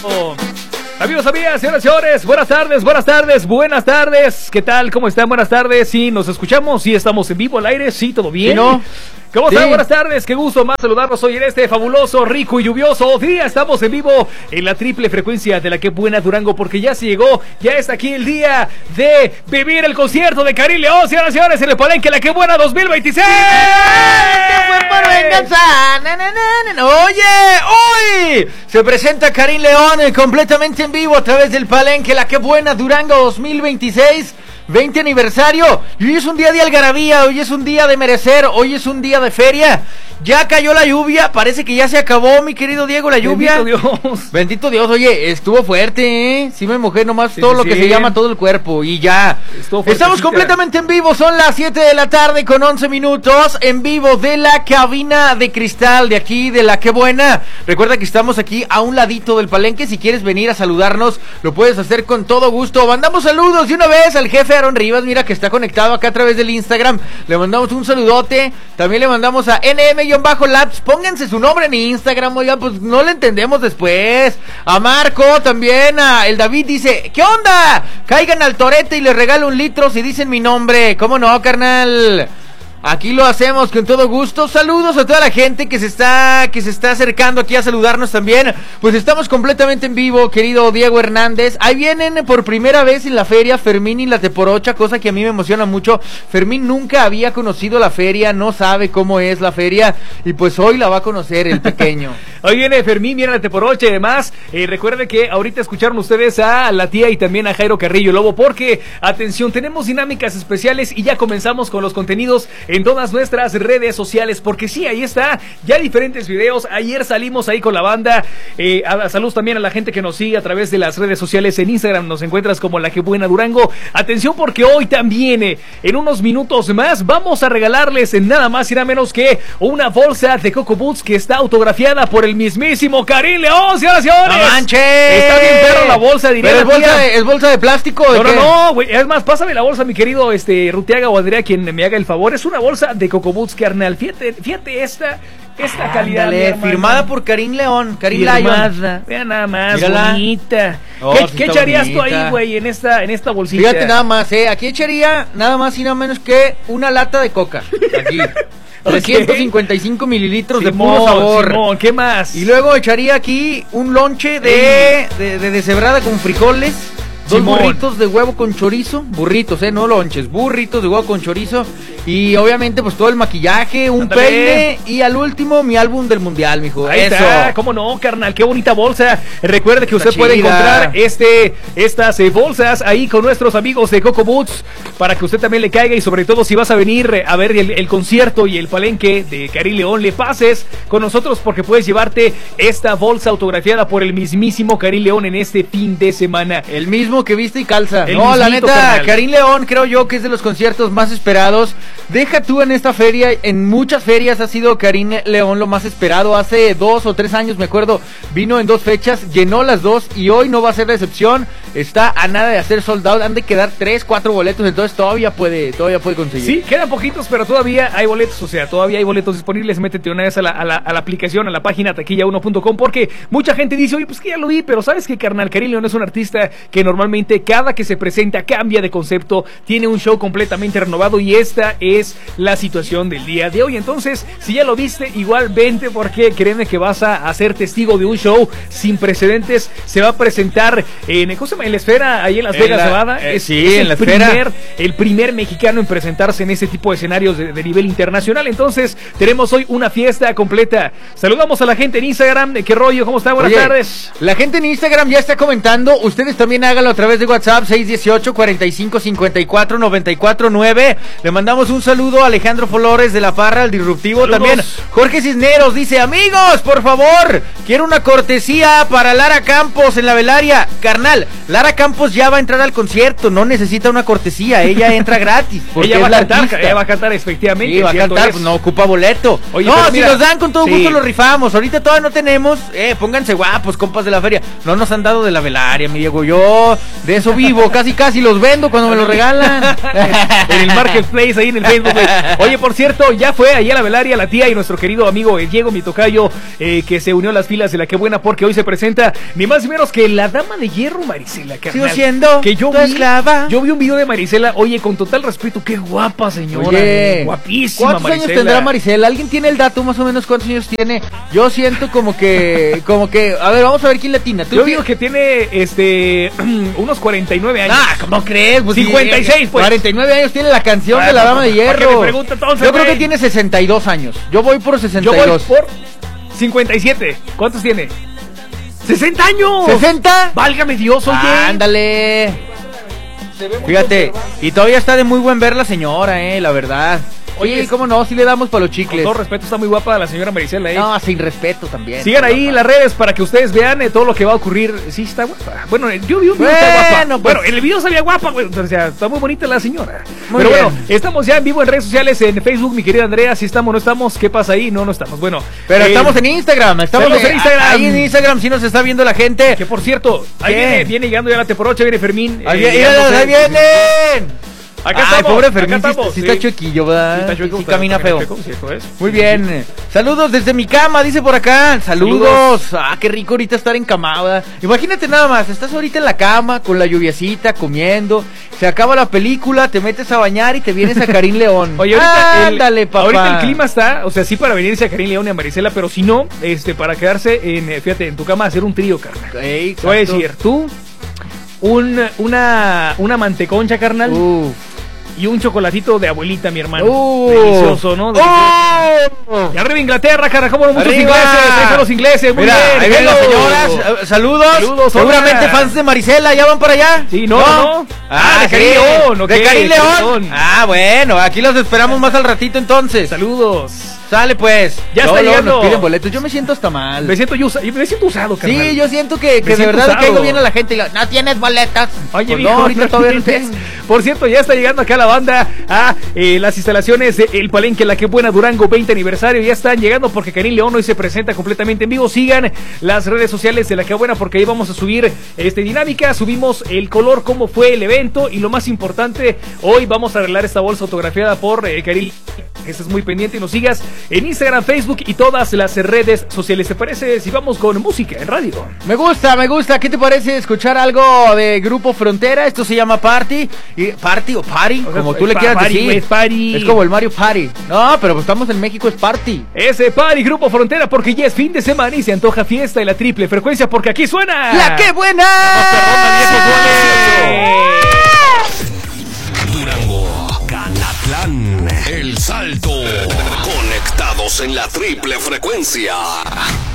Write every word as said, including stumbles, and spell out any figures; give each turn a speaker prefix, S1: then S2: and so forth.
S1: Oh. Amigos, amigas, señoras y señores, buenas tardes, buenas tardes, buenas tardes. ¿Qué tal? ¿Cómo están? Buenas tardes. Sí, nos escuchamos, sí, estamos en vivo al aire, sí, todo bien.
S2: ¿Sí, no?
S1: ¿Cómo
S2: Sí.
S1: están? Buenas tardes, qué gusto más saludarlos hoy en este fabuloso, rico y lluvioso día. Estamos en vivo en la triple frecuencia de la que buena Durango, porque ya se llegó, ya está aquí el día de vivir el concierto de Karim León, señoras y señores, en el Palenque La Que Buena dos mil veintiséis.
S2: Oye, hoy se presenta Karim León eh, completamente en vivo a través del Palenque La Que Buena Durango dos mil veintiséis. veinte aniversario, y hoy es un día de algarabía, hoy es un día de merecer, hoy es un día de feria. Ya cayó la lluvia, parece que ya se acabó, mi querido Diego, la lluvia.
S1: Bendito Dios.
S2: Bendito Dios, oye, estuvo fuerte, ¿eh? Sí me mojé nomás
S1: Sí,
S2: todo
S1: sí,
S2: lo que
S1: sí.
S2: se llama todo el cuerpo, y ya.
S1: Estuvo
S2: Estamos
S1: fuertecita.
S2: completamente en vivo, son las siete de la tarde con once minutos, en vivo de la cabina de cristal de aquí, de La Que Buena. Recuerda que estamos aquí a un ladito del Palenque, si quieres venir a saludarnos, lo puedes hacer con todo gusto. Mandamos saludos de una vez al jefe Aaron Rivas, mira que está conectado acá a través del Instagram, le mandamos un saludote. También le mandamos a N M-Labs, pónganse su nombre en Instagram, oigan, pues no le entendemos después. A Marco también, a el David dice, ¿qué onda? Caigan al torete y les regalo un litro si dicen mi nombre. ¿Cómo no, carnal? Aquí lo hacemos con todo gusto. Saludos a toda la gente que se está que se está acercando aquí a saludarnos también. Pues estamos completamente en vivo, querido Diego Hernández. Ahí vienen por primera vez en la feria Fermín y la Teporocha, cosa que a mí me emociona mucho. Fermín nunca había conocido la feria, no sabe cómo es la feria, y pues hoy la va a conocer el pequeño.
S1: Hoy viene Fermín, viene la Teporocha y demás. Eh, recuerden que ahorita escucharon ustedes a la tía y también a Jairo Carrillo Lobo, porque, atención, tenemos dinámicas especiales y ya comenzamos con los contenidos en todas nuestras redes sociales, porque sí, ahí está, ya diferentes videos. Ayer salimos ahí con la banda. Eh, a, saludos también a la gente que nos sigue a través de las redes sociales. En Instagram nos encuentras como La Que Buena Durango. Atención, porque hoy también, eh, en unos minutos más, vamos a regalarles en nada más y nada menos que una bolsa de Coco Boots que está autografiada por el mismísimo Karim León, señoras y señores.
S2: ¡No manches!
S1: Está bien perro la bolsa, diría
S2: ¿Pero es
S1: la
S2: bolsa,
S1: tía.
S2: de, es bolsa de plástico? ¿De
S1: No, no,
S2: qué?
S1: no, güey. Es más, pásame la bolsa, mi querido este Rutiaga o Andrea, quien me haga el favor. Es una bolsa de Coco Boots, carnal. Fíjate, fíjate esta, esta calidad.
S2: Ándale,
S1: mi hermano.
S2: firmada por Karim León, Karim
S1: Firmada.
S2: Lion.
S1: Vean nada más,
S2: Mírala.
S1: bonita.
S2: Oh,
S1: ¿Qué,
S2: sí
S1: qué
S2: está
S1: echarías tú
S2: bonita.
S1: ahí, güey, en esta, en esta bolsita?
S2: Fíjate nada más, eh, aquí echaría nada más y nada menos que una lata de coca. Aquí. trescientos cincuenta y cinco mililitros de puro
S1: Simón,
S2: sabor.
S1: Simón, ¿qué más?
S2: Y luego echaría aquí un lonche de, de, de deshebrada con frijoles. Dos
S1: Simón.
S2: burritos de huevo con chorizo. Burritos, eh, no lonches. Burritos de huevo con chorizo. Y obviamente, pues todo el maquillaje, un
S1: Ándale.
S2: peine. Y al último, mi álbum del mundial, mijo.
S1: Ahí
S2: Eso.
S1: está, cómo no, carnal, qué bonita bolsa. Recuerde que
S2: Está
S1: usted puede
S2: chida.
S1: encontrar este, estas eh, bolsas ahí con nuestros amigos de Coco Boots, para que usted también le caiga, y sobre todo si vas a venir eh, a ver el, el concierto y el palenque de Karim León, le pases con nosotros, porque puedes llevarte esta bolsa autografiada por el mismísimo Karim León en este fin de semana.
S2: El mismo que viste y calza.
S1: El
S2: No, la
S1: mismito,
S2: neta,
S1: carnal.
S2: Karim León creo yo que es de los conciertos más esperados. Deja tú en esta feria, en muchas ferias ha sido Karim León lo más esperado. Hace dos o tres años, me acuerdo, vino en dos fechas, llenó las dos, y hoy no va a ser la excepción. Está a nada de hacer sold out, han de quedar tres, cuatro boletos, entonces todavía puede, todavía puede conseguir.
S1: Sí, quedan poquitos, pero todavía hay boletos, o sea, todavía hay boletos disponibles. Métete una vez a la, a la, a la aplicación, a la página taquilla uno punto com, porque mucha gente dice, oye, pues que ya lo vi, pero ¿sabes qué, carnal? Karim León es un artista que normalmente cada que se presenta cambia de concepto, tiene un show completamente renovado, y esta es la situación del día de hoy. Entonces, si ya lo viste, igual vente, porque créeme que vas a, a ser testigo de un show sin precedentes. Se va a presentar en, ¿cómo se llama? En la Esfera, ahí en Las
S2: En
S1: Vegas,
S2: la-
S1: Nevada.
S2: eh,
S1: es,
S2: sí,
S1: es
S2: en
S1: el
S2: la Esfera.
S1: primer el primer mexicano en presentarse en ese tipo de escenarios de, de nivel internacional. Entonces, tenemos hoy una fiesta completa. Saludamos a la gente en Instagram. ¿Qué rollo? ¿Cómo está? Buenas
S2: Oye,
S1: tardes.
S2: La gente en Instagram ya está comentando. Ustedes también háganlo a través de WhatsApp seis uno ocho, cuarenta y cinco, cincuenta y cuatro, noventa y cuatro nueve. Le mandamos un saludo a Alejandro Flores de La Parra, el disruptivo.
S1: Saludos.
S2: También Jorge Cisneros dice, amigos, por favor, quiero una cortesía para Lara Campos en la velaria. Carnal, Lara Campos ya va a entrar al concierto, no necesita una cortesía, ella entra gratis. porque
S1: Ella va, a
S2: es la
S1: cantar,
S2: artista.
S1: ella va a cantar, efectivamente.
S2: Sí, va a
S1: cierto
S2: cantar,
S1: es.
S2: pues no ocupa boleto.
S1: Oye,
S2: no,
S1: pero
S2: si
S1: mira,
S2: nos dan con todo
S1: sí.
S2: gusto lo rifamos. Ahorita todavía no tenemos, eh, pónganse guapos, compas de la feria. No nos han dado de la velaria, mi Diego. Yo de eso vivo, casi casi los vendo cuando me lo regalan.
S1: En el marketplace, ahí en el Facebook, güey. Oye, por cierto, ya fue ahí a la velaria la tía y nuestro querido amigo eh, Diego, mi tocayo, eh, que se unió a las filas de la que buena porque hoy se presenta ni más ni menos que la dama de hierro, Marisela, carnal.
S2: Sigo siendo
S1: que yo
S2: tu
S1: vi,
S2: esclava.
S1: Yo vi un video de Marisela, oye, con total respeto, qué guapa señora.
S2: Oye,
S1: guapísima
S2: ¿cuántos
S1: Marisela?
S2: años tendrá Marisela? ¿Alguien tiene el dato más o menos cuántos años tiene? Yo siento como que, como que, a ver, vamos a ver quién latina. ¿Tú
S1: Yo
S2: qué?
S1: digo que tiene, este, unos cuarenta y nueve años.
S2: Ah, ¿cómo crees? Pues
S1: cincuenta y seis, pues.
S2: cuarenta y nueve años tiene la canción
S1: Ah,
S2: de la
S1: no,
S2: dama de
S1: ¿para qué me
S2: hierro.
S1: pregunta entonces,
S2: Yo creo
S1: güey?
S2: que tiene sesenta y dos años. Yo voy por sesenta
S1: Yo
S2: y dos.
S1: voy por cincuenta y siete. ¿Cuántos tiene? ¡sesenta años!
S2: ¿sesenta?
S1: Válgame Dios, oye.
S2: Ándale. Fíjate, y todavía está de muy buen ver la señora, eh, la verdad.
S1: Oye,
S2: Oye, ¿cómo no? Si le damos para los
S1: Con
S2: chicles.
S1: todo respeto, está muy guapa la señora Marisela, ¿eh?
S2: No, sin respeto también.
S1: Sigan ahí
S2: guapa.
S1: las redes para que ustedes vean eh, todo lo que va a ocurrir. Sí, está guapa. Bueno, eh, yo vi un video
S2: Bueno,
S1: está guapa.
S2: pues.
S1: Bueno, en el video salía guapa, güey. O sea, está muy bonita la señora.
S2: Muy
S1: Pero
S2: bien.
S1: bueno, estamos ya en vivo en redes sociales, en Facebook, mi querida Andrea. Si estamos, no estamos. ¿Qué pasa ahí? No, no estamos. Bueno,
S2: Pero
S1: eh,
S2: estamos en Instagram, estamos,
S1: estamos en Instagram.
S2: Ahí en Instagram sí nos está viendo la gente.
S1: Que por cierto, ahí
S2: ¿Qué?
S1: viene, viene llegando ya la Teporocha, viene Fermín.
S2: Ahí,
S1: eh,
S2: ahí,
S1: llegándose.
S2: ahí vienen.
S1: Acá
S2: Ay,
S1: estamos,
S2: pobre
S1: acá
S2: Fermín, sí,
S1: estamos,
S2: sí está
S1: sí.
S2: chuequillo, ¿verdad?
S1: Sí, está chueco,
S2: Sí,
S1: pero
S2: camina
S1: camina
S2: feo.
S1: chueco, sí, eso es.
S2: Muy
S1: Sí,
S2: bien. Saludos desde mi cama, dice por acá. Saludos. Ah, qué rico ahorita estar encamada. Imagínate nada más, estás ahorita en la cama con la lluviacita, comiendo. Se acaba la película, te metes a bañar y te vienes a Karim León.
S1: Oye, ahorita, el,
S2: Ándale, papá.
S1: ahorita el clima está, o sea, sí para venirse a Karim León y a Marisela, pero si no, este, para quedarse en, eh, fíjate, en tu cama, hacer un trío, carnal.
S2: Ey,
S1: Te voy a
S2: exacto.
S1: decir, tú, un, una, una manteconcha, carnal,
S2: Uf.
S1: y un chocolatito de abuelita, mi hermano.
S2: Uh.
S1: Delicioso, ¿no? Delicioso.
S2: ¡Oh!
S1: Y arriba Inglaterra, cara, como muchos
S2: ¡Arriba!
S1: ingleses, ahí son los ingleses, muy
S2: Mira,
S1: bien.
S2: ahí vienen las
S1: hello.
S2: señoras. eh, Saludos.
S1: Saludos,
S2: Seguramente
S1: hola.
S2: fans de Marisela, ¿ya van para allá?
S1: Sí, no, no. Ah, de Karim León, ok,
S2: De Karim
S1: de
S2: León.
S1: Karim León.
S2: Ah, bueno, aquí los esperamos más al ratito entonces.
S1: Saludos.
S2: Sale pues.
S1: Ya
S2: Luego,
S1: está
S2: luego
S1: llegando.
S2: nos piden boletos. Yo me siento hasta mal.
S1: Me siento, yo, usa- me siento usado, carnal.
S2: Sí, yo siento que,
S1: Me
S2: que de
S1: siento
S2: verdad le
S1: usado.
S2: caigo bien a la gente y digo, no tienes boletas.
S1: Oye,
S2: Pues
S1: viejo,
S2: no, ahorita
S1: no
S2: todavía no
S1: tienes.
S2: tengo.
S1: Por cierto, ya está llegando acá la banda a eh, las instalaciones de El Palenque, La Que Buena Durango, veinte aniversario. Ya están llegando porque Karim León hoy se presenta completamente en vivo. Sigan las redes sociales de La Que Buena porque ahí vamos a subir este dinámica. Subimos el color, cómo fue el evento y lo más importante, hoy vamos a arreglar esta bolsa autografiada por eh, Karim. Estás muy pendiente y nos sigas en Instagram, Facebook y todas las redes sociales. ¿Te parece si vamos con música en radio?
S2: Me gusta, me gusta. ¿Qué te parece escuchar algo de Grupo Frontera? Esto se llama Party. Y, ¿Party o Party?
S1: O sea,
S2: Como tú
S1: es
S2: le
S1: pa-
S2: quieras
S1: party,
S2: decir.
S1: güey, es party.
S2: Es como el Mario Party. No, pero pues estamos en México, es Party.
S1: Ese Party Grupo Frontera porque ya es fin de semana y se antoja fiesta en la triple frecuencia porque aquí suena...
S2: ¡La que buena!
S3: Durango, Canatlán, El Salto. Conectados en la triple frecuencia.